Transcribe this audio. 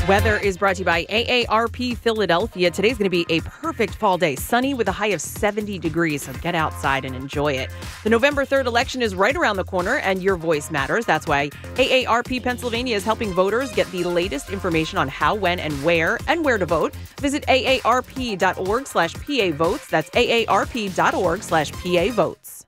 Weather is brought to you by AARP Philadelphia. Today's going to be a perfect fall day, sunny with a high of 70 degrees, so get outside and enjoy it. The November 3rd election is right around the corner, and your voice matters. That's why AARP Pennsylvania is helping voters get the latest information on how, when, and where to vote. Visit aarp.org/PA votes. That's aarp.org/PA votes.